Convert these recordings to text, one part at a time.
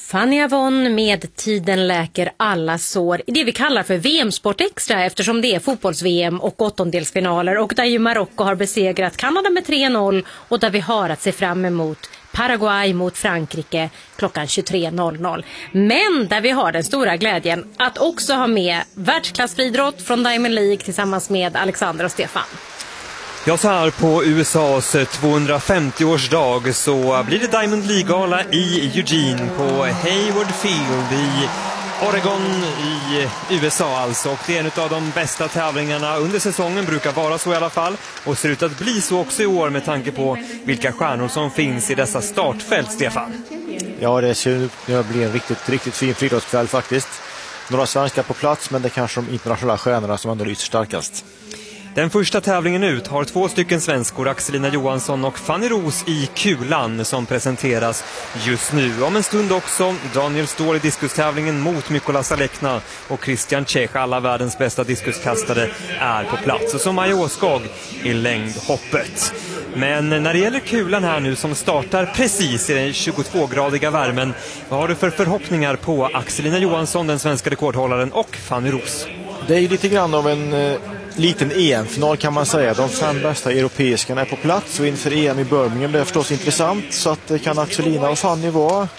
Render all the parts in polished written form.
Fanny Avon med Tiden läker alla sår i det vi kallar för VM-sport extra, eftersom det är fotbolls-VM och åttondelsfinaler och där ju Marocko har besegrat Kanada med 3-0 och där vi har att se fram emot Paraguay mot Frankrike klockan 23.00. Men där vi har den stora glädjen att också ha med världsklassfriidrott från Diamond League tillsammans med Alexander och Stefan. Ja, så här på USAs 250-årsdag så blir det Diamond League-gala i Eugene på Hayward Field i Oregon i USA alltså. Och det är en av de bästa tävlingarna under säsongen, brukar vara så i alla fall. Och ser ut att bli så också i år med tanke på vilka stjärnor som finns i dessa startfält, Stefan. Ja, det ser ut att bli en riktigt fin friidrottskväll faktiskt. Några svenskar på plats, men det är kanske de internationella stjärnorna som ändå lyser starkast. Den första tävlingen ut har 2 stycken svenskor, Axelina Johansson och Fanny Ros i kulan, som presenteras just nu. Om en stund också Daniel Ståhl i diskustävlingen mot Mykola Salekna och Christian Čech, alla världens bästa diskuskastare, är på plats. Och så Maja Åskog i längdhoppet. Men när det gäller kulan här nu som startar precis i den 22-gradiga värmen, vad har du för förhoppningar på Axelina Johansson, den svenska rekordhållaren, och Fanny Ros? Det är ju lite grann av en liten EM-final kan man säga. De 5 bästa europeiskarna är på plats och inför EM i Birmingham det är förstås intressant. Så att kan Axelina och Fanny vara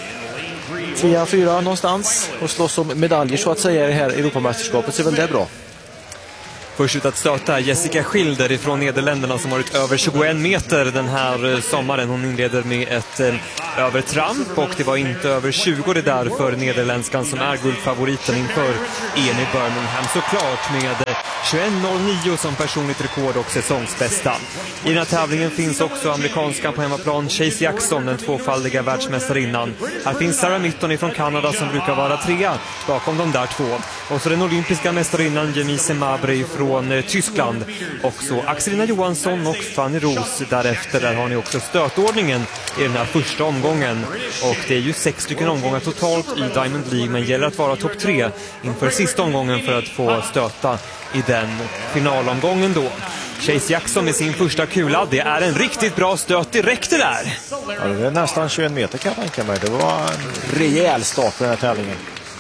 3-4 någonstans och slåss om medaljer så att säga i det här Europamästerskapet, så är väl det bra. Först ut att stöta Jessica Schilder ifrån Nederländerna som varit över 21 meter den här sommaren. Hon inleder med ett övertramp och det var inte över 20 det där för nederländskan som är guldfavoriten inför EM i Birmingham. Såklart med 21.09 som personligt rekord och säsongsbästa. I den här tävlingen finns också amerikanska på hemmaplan Chase Jackson, den tvåfaldiga världsmästarinnan. Här finns Sarah Mitton ifrån Kanada som brukar vara 3 bakom de där 2. Och så den olympiska mästarinnan Jemise Mabry från Tyskland. Och så Axelina Johansson och Fanny Ros därefter. Där har ni också stötordningen i den här första omgången. Och det är ju 6 stycken omgångar totalt i Diamond League, men gäller att vara topp 3 inför sista omgången för att få stöta i den finalomgången då. Chase Jackson med sin första kula, det är en riktigt bra stöt direkt det där. Ja, det är nästan 21 meter kan jag tänka mig. Det var en rejäl start på den här tävlingen.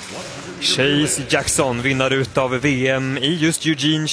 Chase Jackson vinner ut av VM i just Eugene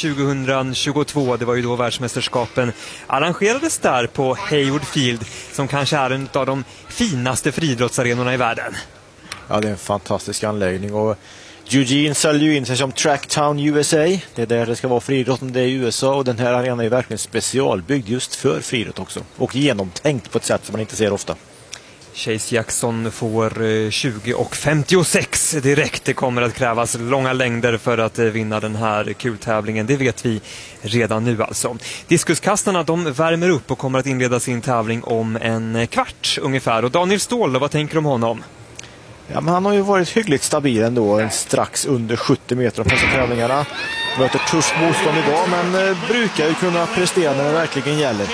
2022. Det var ju då världsmästerskapen arrangerades där på Hayward Field, som kanske är en av de finaste friidrottsarenorna i världen. Ja, det är en fantastisk anläggning och Eugene säljer ju in sig som Tracktown USA. Det är där det ska vara friidrotten, det är i USA, och den här arenan är verkligen specialbyggd just för friidrott också. Och genomtänkt på ett sätt som man inte ser ofta. Chase Jackson får 20 och 56 direkt. Det kommer att krävas långa längder för att vinna den här kultävlingen. Det vet vi redan nu alltså. Diskuskastarna, de värmer upp och kommer att inleda sin tävling om en kvart ungefär. Och Daniel Ståhl, vad tänker du om honom? Ja, men han har ju varit hyggligt stabil ändå, strax under 70 meter på dessa tävlingarna. Möter tufft motstånd idag, men brukar ju kunna prestera när det verkligen gäller.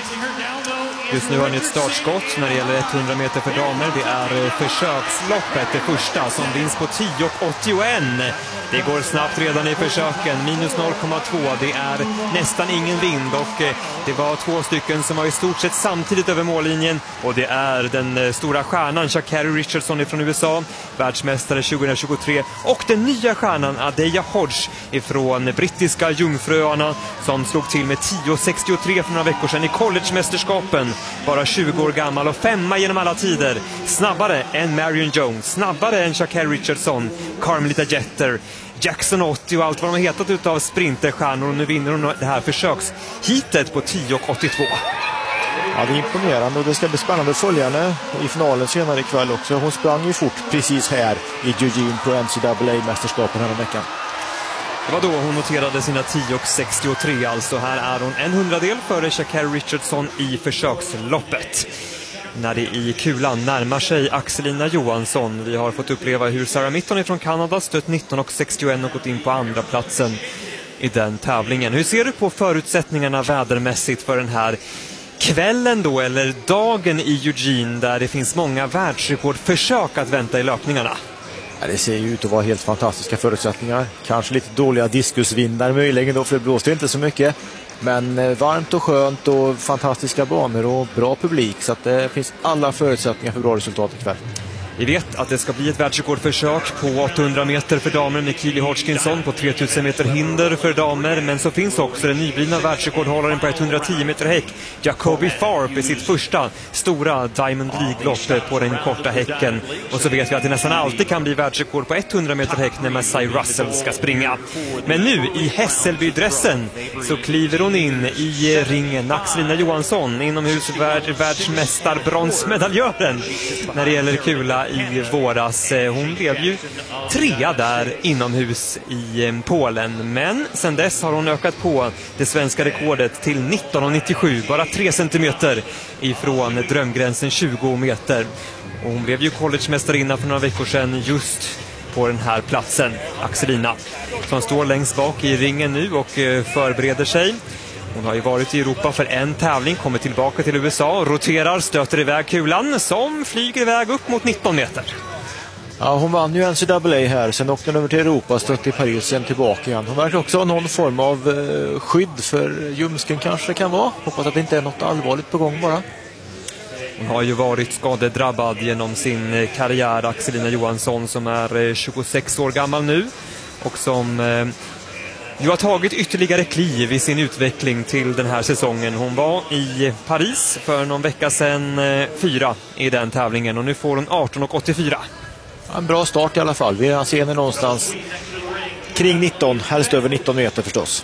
Just nu har ni ett startskott när det gäller 100 meter för damer. Det är försöksloppet, det första, som vinns på 10,81. Det går snabbt redan i försöken, minus 0,2. Det är nästan ingen vind och det var 2 stycken som var i stort sett samtidigt över mållinjen. Och det är den stora stjärnan Sha'Carri Richardson från USA, världsmästare 2023. Och den nya stjärnan Adeya Hodge ifrån brittiska Jungfruöarna som slog till med 10,63 för några veckor sedan i collegemästerskapen. Bara 20 år gammal och 5 genom alla tider. Snabbare än Marion Jones, snabbare än Sha'Carri Richardson, Carmelita Jeter, Jackson 80 och allt vad de har hetat utav sprinterstjärnor. Och nu vinner hon det här försökshitet på 10,82. Ja, det är imponerande och det ska bli spännande att följa henne i finalen senare ikväll också. Hon sprang ju fort precis här i Eugene på NCAA-mästerskapen här veckan. Det var då hon noterade sina 10,63, alltså här är hon en hundradel före Sha'Carri Richardson i försöksloppet. När det i kulan närmar sig Axelina Johansson. Vi har fått uppleva hur Sarah Mitton från Kanada stött 19,61 och gått in på andra platsen i den tävlingen. Hur ser du på förutsättningarna vädermässigt för den här kvällen då, eller dagen i Eugene, där det finns många världsrekordförsök att vänta i löpningarna? Ja, det ser ju ut att vara helt fantastiska förutsättningar. Kanske lite dåliga diskusvindar möjligen då, för det blåser inte så mycket. Men varmt och skönt och fantastiska banor och bra publik, så att det finns alla förutsättningar för bra resultat ikväll. Vi vet att det ska bli ett världsrekordförsök på 800 meter för damer med Keely Hodgkinson, på 3000 meter hinder för damer, men så finns också den nyblivna världsrekordhållaren på 110 meter häck, Jacoby Farp, i sitt första stora Diamond League-lopp på den korta häcken. Och så vet vi att det nästan alltid kan bli världsrekord på 100 meter häck när Messiah Russell ska springa. Men nu i Hässelby-dressen så kliver hon in i ringen, Axelina Johansson, inomhus världsmästarbronsmedaljören när det gäller kula i våras. Hon blev ju 3 där inomhus i Polen, men sen dess har hon ökat på det svenska rekordet till 19,97, bara 3 centimeter ifrån drömgränsen 20 meter. Och hon blev ju collegemästarinna för några veckor sedan just på den här platsen, Axelina, som står längst bak i ringen nu och förbereder sig. Hon har ju varit i Europa för en tävling, kommer tillbaka till USA, roterar, stöter iväg kulan som flyger iväg upp mot 19 meter. Ja, hon vann ju NCAA här, sen åkte hon över till Europa, stött i Paris, sen tillbaka igen. Hon verkar också ha någon form av skydd för ljumsken, kanske det kan vara. Hoppas att det inte är något allvarligt på gång bara. Hon har ju varit skadedrabbad genom sin karriär, Axelina Johansson, som är 26 år gammal nu och som ju har tagit ytterligare kliv i sin utveckling till den här säsongen. Hon var i Paris för någon vecka sedan 4 i den tävlingen och nu får hon 18,84. En bra start i alla fall. Vi ser henne någonstans kring 19, helst över 19 meter förstås.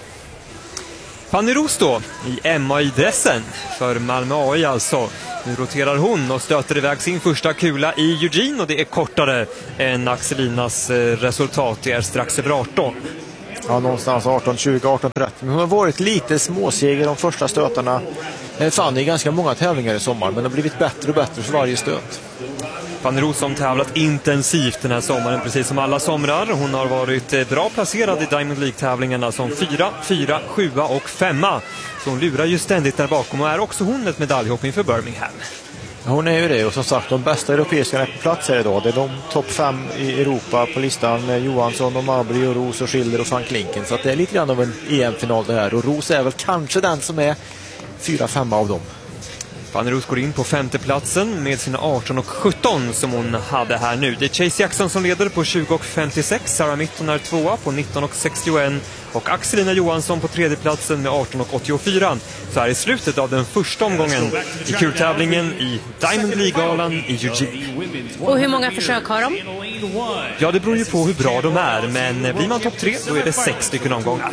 Fanny Roos då i MAI-dressen för Malmö AI alltså. Nu roterar hon och stöter iväg sin första kula i Eugene och det är kortare än Axelinas resultat. Det är strax över 18. Ja, någonstans 18-20, 18-30. Men hon har varit lite småseger de första stötarna. Fanny i ganska många tävlingar i sommar, men har blivit bättre och bättre för varje stöt. Fanny Roos som tävlat intensivt den här sommaren, precis som alla somrar. Hon har varit bra placerad i Diamond League-tävlingarna som 4, 7 och 5. Så hon lurar ju ständigt där bakom och är också hon ett medaljhopp inför Birmingham. Ja, hon är ju det, och som sagt de bästa europeiska är på plats här idag. Det är de topp 5 i Europa på listan med Johansson och Mabry och Roos och Schiller och van Klinken. Så att det är lite grann av en EM-final det här, och Roos är väl kanske den som är 4-5 av dem. Fanny Roos går in på 5:e platsen med sina 18,17 som hon hade här nu. Det är Chase Jackson som leder på 20,56, Sarah Mitton är 2 på 19,61 och Axelina Johansson på 3:e platsen med 18,84. Så här i slutet av den första omgången i kultävlingen i Diamond League-galan i Eugene. Och hur många försök har de? Ja, det beror ju på hur bra de är, men blir man topp 3 då är det 6 stycken omgångar.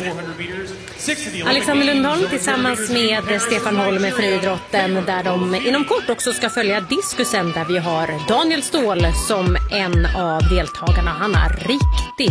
Alexander Lundholm tillsammans med Stefan Holm med friidrotten, där de inom kort också ska följa diskusen, där vi har Daniel Ståhl som en av deltagarna. Han är riktigt